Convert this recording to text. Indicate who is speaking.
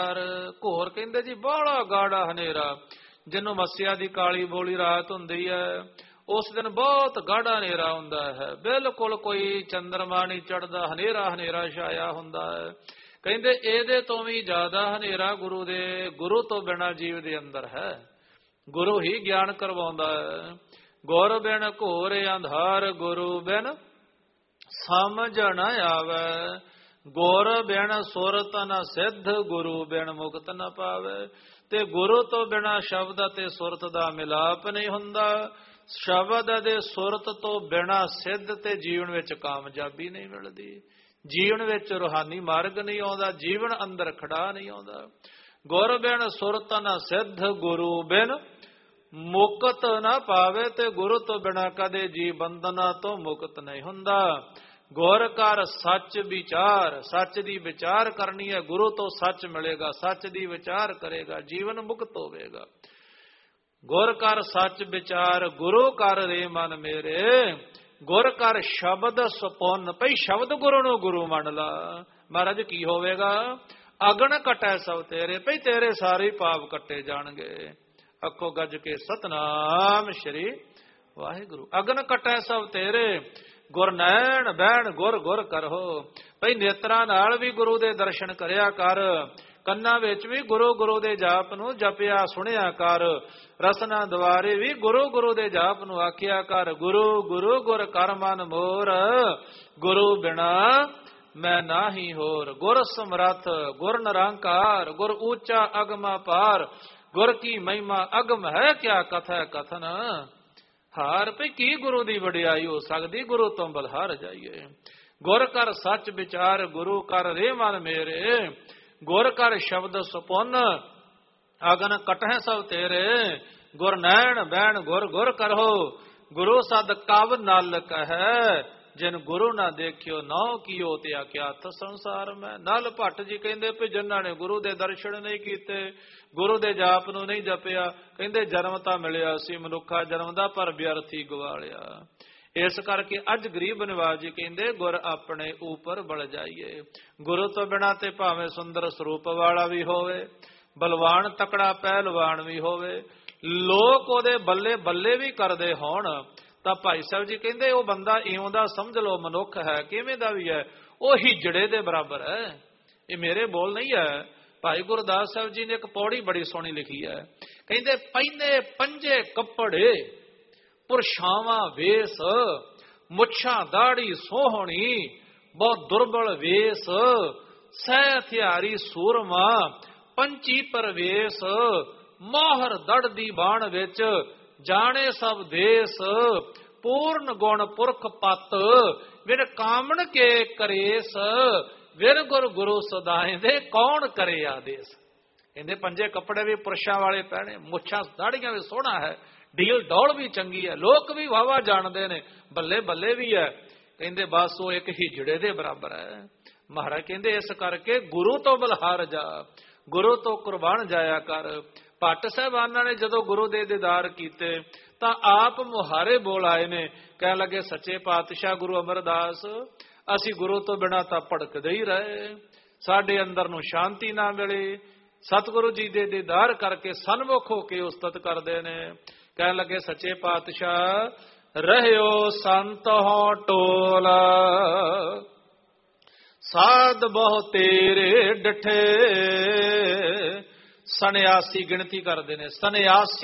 Speaker 1: ਘੋਰ ਕਹਿੰਦੇ ਜੀ ਬਾਹਲਾ ਗਾੜਾ ਹਨੇਰਾ, ਜਿਹਨੂੰ ਮੱਸਿਆ ਦੀ ਕਾਲੀ ਬੋਲੀ ਰਾਤ ਹੁੰਦੀ ਹੈ, ਉਸ ਦਿਨ ਬਹੁਤ ਗਾੜਾ ਹਨੇਰਾ ਹੁੰਦਾ ਹੈ, ਬਿਲਕੁਲ ਕੋਈ ਚੰਦਰਮਾ ਨਹੀਂ ਚੜ੍ਹਦਾ, ਹਨੇਰਾ ਹਨੇਰਾ ਛਾਇਆ ਹੁੰਦਾ ਹੈ। ਕਹਿੰਦੇ ਇਹਦੇ ਤੋਂ ਵੀ ਜ਼ਿਆਦਾ ਹਨੇਰਾ ਗੁਰੂ ਤੋਂ ਬਿਨਾਂ ਜੀਵ ਦੇ ਅੰਦਰ ਹੈ। ਗੁਰੂ ਹੀ ਗਿਆਨ ਕਰਵਾਉਂਦਾ ਹੈ। ਗੁਰ ਬਿਨ ਘੋਰ ਅੰਧਾਰ, ਗੁਰੂ ਬਿਨ ਸਮਝ ਨ ਆਵੇ। ਗੁਰ ਬਿਨ ਸੁਰਤ ਨ ਸਿੱਧ, ਗੁਰੂ ਬਿਨ ਮੁਕਤ ਨ ਪਾਵੇ। ਤੇ ਗੁਰੂ ਤੋਂ ਬਿਨਾਂ ਸ਼ਬਦ ਅਤੇ ਸੁਰਤ ਦਾ ਮਿਲਾਪ ਨਹੀਂ ਹੁੰਦਾ। ਸ਼ਬਦ ਅਤੇ ਸੁਰਤ ਤੋਂ ਬਿਨਾਂ ਸਿੱਧ ਤੇ ਜੀਵਨ ਵਿੱਚ ਕਾਮਯਾਬੀ ਨਹੀਂ ਮਿਲਦੀ, ਜੀਵਨ ਵਿੱਚ ਰੂਹਾਨੀ ਮਾਰਗ ਨਹੀਂ ਆਉਂਦਾ, ਜੀਵਨ ਅੰਦਰ ਖੜਾ ਨਹੀਂ ਆਉਂਦਾ। ਗੁਰ ਬਿਨ ਸੁਰਤ ਨ ਸਿੱਧ, ਗੁਰੂ ਬਿਨ ਮੁਕਤ ਨਾ ਪਾਵੇ। ਤੇ ਗੁਰੂ ਤੋਂ ਬਿਨਾਂ ਕਦੇ ਜੀਵ ਬੰਧਨਾਂ ਤੋਂ ਮੁਕਤ ਨਹੀਂ ਹੁੰਦਾ। ਗੁਰ ਕਰ ਸੱਚ ਵਿਚਾਰ, ਸੱਚ ਦੀ ਵਿਚਾਰ ਕਰਨੀ ਹੈ, ਗੁਰੂ ਤੋਂ ਸੱਚ ਮਿਲੇਗਾ, ਸੱਚ ਦੀ ਵਿਚਾਰ ਕਰੇਗਾ, ਜੀਵਨ ਮੁਕਤ ਹੋਵੇਗਾ। ਗੁਰ ਕਰ ਸੱਚ ਵਿਚਾਰ, ਗੁਰੂ ਕਰ ਰੇ ਮਨ ਮੇਰੇ। ਗੁਰ ਕਰ ਸ਼ਬਦ ਸੁਪੁੰਨ, ਭਈ ਸ਼ਬਦ ਗੁਰੂ ਨੂੰ ਗੁਰੂ ਮੰਨ ਲਾ। ਮਹਾਰਾਜ ਕੀ ਹੋਵੇਗਾ? ਅਗਨ ਕਟੈ ਸਭ ਤੇਰੇ, ਭਈ ਤੇਰੇ ਸਾਰੇ ਪਾਪ ਕੱਟੇ ਜਾਣਗੇ। ਅੱਖੋ ਗੱਜ ਕੇ ਸਤਨਾਮ ਸ਼੍ਰੀ ਵਾਹਿਗੁਰੂ। ਅਗਨ ਕਟੈ ਸਭ ਤੇਰੇ, ਗੁਰ ਨੈਣ ਬੈਣ ਗੁਰ ਗੁਰ ਕਰੋ। ਭਈ ਨੇਤਰਾਂ ਨਾਲ ਵੀ ਗੁਰੂ ਦੇ ਦਰਸ਼ਨ ਕਰਿਆ ਕਰ, ਕੰਨਾਂ ਵਿੱਚ ਵੀ ਗੁਰੂ ਗੁਰੂ ਦੇ ਜਾਪ ਨੂੰ ਜਪਿਆ ਸੁਣਿਆ ਕਰ, ਰਸਨਾ ਦੁਆਰੇ ਵੀ ਗੁਰੂ ਗੁਰੂ ਦੇ ਜਾਪ ਨੂੰ ਆਖਿਆ ਕਰ। ਗੁਰੂ ਗੁਰੂ ਗੁਰ ਕਰ ਮਨ ਮੋਰ, ਗੁਰੂ ਬਿਨਾ ਮੈਂ ਨਾਹੀ ਹੋਰ। ਗੁਰ ਸਮਰੱਥ ਗੁਰ ਨਿਰੰਕਾਰ, ਗੁਰ ਊਚਾ ਅਗਮ ਅਪਾਰ, ਗੁਰ ਕੀ ਮਹਿਮਾ ਅਗਮ ਹੈ ਕਿਆ ਕਥੈ ਕਥਨ। ਹਾਰ ਪਈ ਕੀ ਗੁਰੂ ਦੀ ਵਡਿਆਈ ਹੋ ਸਕਦੀ, ਗੁਰੂ ਤੋਂ ਬਲਹਾਰ ਜਾਈਏ। ਗੁਰ ਕਰ ਸੱਚ ਵਿਚਾਰ, ਗੁਰੂ ਕਰ ਰੇ ਮਨ ਮੇਰੇ। ਗੁਰ ਕਰ ਸ਼ਬਦ ਸੁਪੁੰਨ, ਅਗਨ ਕਟਹਿ ਸਭ ਤੇਰੇ। ਗੁਰ ਨੈਣ ਬੈਣ ਗੁਰ ਗੁਰ ਕਰੋ, ਗੁਰੂ ਸਦ ਕਵ ਨਲ ਕਹੈ। ਜਿਨ ਗੁਰੂ ਨਾ ਦੇਖਿਓ ਨਹੁ ਕੀਓ, ਤੇ ਆਖਿਆ ਹੱਥ ਸੰਸਾਰ ਮੈਂ। ਨਲ ਭੱਟ ਜੀ ਕਹਿੰਦੇ ਵੀ ਜਿਨ੍ਹਾਂ ਨੇ ਗੁਰੂ ਦੇ ਦਰਸ਼ਨ ਨਹੀਂ ਕੀਤੇ, ਗੁਰੂ ਦੇ ਜਾਪ ਨੂੰ ਨਹੀਂ ਜਪਿਆ, ਕਹਿੰਦੇ ਜਨਮ ਤਾਂ ਮਿਲਿਆ ਸੀ ਮਨੁੱਖਾ ਜਨਮ ਦਾ, ਪਰ ਵਿਅਰਥੀ ਗਵਾ ਲਿਆ। ਇਸ ਕਰਕੇ ਅੱਜ ਗਰੀਬ ਨਿਵਾਜ ਜੀ ਕਹਿੰਦੇ ਗੁਰ ਆਪਣੇ ਉਪਰ ਬਲ ਜਾਈਏ। ਗੁਰੂ ਤੋਂ ਬਿਨਾਂ ਤੇ ਭਾਵੇਂ ਸੁੰਦਰ ਸਰੂਪ ਵਾਲਾ ਵੀ ਹੋਵੇ, ਬਲਵਾਨ ਤਕੜਾ ਪਹਿਲਵਾਨ ਵੀ ਹੋਵੇ, ਲੋਕ ਉਹਦੇ ਬੱਲੇ ਬੱਲੇ ਵੀ ਕਰਦੇ ਹੋਣ, ਤਾਂ ਭਾਈ ਸਾਹਿਬ ਜੀ ਕਹਿੰਦੇ ਉਹ ਬੰਦਾ ਇਉਂ ਦਾ ਸਮਝ ਲਓ ਮਨੁੱਖ ਹੈ, ਕਿਵੇਂ ਦਾ ਵੀ ਹੈ, ਉਹ ਹਿਜੜੇ ਦੇ ਬਰਾਬਰ ਹੈ। ਇਹ ਮੇਰੇ ਬੋਲ ਨਹੀਂ ਹੈ, ਭਾਈ ਗੁਰਦਾਸ ਸਾਹਿਬ ਜੀ ਨੇ ਇੱਕ ਪੌੜੀ ਬੜੀ ਸੋਹਣੀ ਲਿਖੀ ਹੈ। ਕਹਿੰਦੇ ਪਹਿਨੇ ਪੰਜੇ ਕੱਪੜੇ, ਪੁਰਸ਼ਾਵਾਂ ਵੇਸ, ਮੁੱਛਾਂ ਦਾੜੀ ਸੋਹਣੀ, ਬਹੁਤ ਦੁਰਬਲ ਵੇਸ, ਸਹਿ ਹਥਿਆਰੀ ਸੂਰਮਾ, ਪੰਚੀ ਪਰਵੇਸ, ਮੋਹਰ ਦੜ ਦੀ ਬਾਣ ਵਿੱਚ, ਜਾਣੇ ਸਭ ਦੇਸ, ਪੂਰਨ ਗੁਣ ਪੁਰਖ ਪਤ, ਵਿਰ ਕਾਮਣ ਕੇ ਕਰੇਸ, ਵਿਰ ਗੁਰ ਗੁਰੂ ਸਦਾਏ ਦੇ ਕੌਣ ਕਰੇ ਆਦੇਸ। ਕਹਿੰਦੇ ਪੰਜੇ ਕੱਪੜੇ ਵੀ ਪੁਰਸ਼ਾਂ ਵਾਲੇ ਪਹਿਨੇ, ਮੁੱਛਾਂ ਦਾੜੀਆਂ ਵੀ ਸੋਹਣਾ ਹੈ, ਢੀਲ ਡੌਲ ਵੀ ਚੰਗੀ ਹੈ, ਲੋਕ ਵੀ ਵਾਵਾ ਜਾਣਦੇ ਨੇ, ਬੱਲੇ ਬੱਲੇ ਵੀ ਹੈ। ਕਹਿੰਦੇ ਬਸ ਉਹ ਇੱਕ ਹਿਜੜੇ ਦੇ ਬਰਾਬਰ ਹੈ। ਮਹਾਰਾਜ ਕਹਿੰਦੇ ਇਸ ਕਰਕੇ ਗੁਰੂ ਤੋਂ ਬਲਹਾਰ ਜਾ, ਗੁਰੂ ਤੋਂ ਕੁਰਬਾਨ ਜਾਇਆ ਕਰ। ਭੱਟ ਸਾਹਿਬਾਨਾਂ ਨੇ ਜਦੋਂ ਗੁਰੂ ਦੇ ਦੀਦਾਰ ਕੀਤੇ ਤਾਂ ਆਪ ਮੁਹਾਰੇ ਬੋਲ ਆਏ ਨੇ, ਕਹਿਣ ਲੱਗੇ ਸੱਚੇ ਪਾਤਸ਼ਾਹ ਗੁਰੂ ਅਮਰਦਾਸ, ਅਸੀਂ ਗੁਰੂ ਤੋਂ ਬਿਨਾਂ ਤਾਂ ਭੜਕਦੇ ਹੀ ਰਹੇ, ਸਾਡੇ ਅੰਦਰ ਨੂੰ ਸ਼ਾਂਤੀ ਨਾ ਮਿਲੀ। ਸਤਿਗੁਰੂ ਜੀ ਦੇ ਦੀਦਾਰ ਕਰਕੇ ਸਨਮੁਖ ਹੋ ਕੇ ਉਸਤਤ ਕਰਦੇ ਨੇ। ਕਹਿਣ ਲੱਗੇ ਸੱਚੇ ਪਾਤਸ਼ਾਹ ਰਹਿਓ ਸੰਤ ਹੋ ਟੋਲਾ, ਸਾਧ ਬਹੁ ਤੇਰੇ ਡਠੇ। ਸੰਨਿਆਸੀ ਗਿਣਤੀ ਕਰਦੇ ਨੇ, ਸੰਨਿਆਸੀ